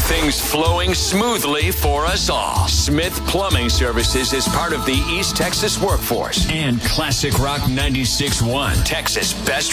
things flowing smoothly for us all. Smith Plumbing Services is part of the East Texas workforce. And Classic Rock 96.1, Texas' best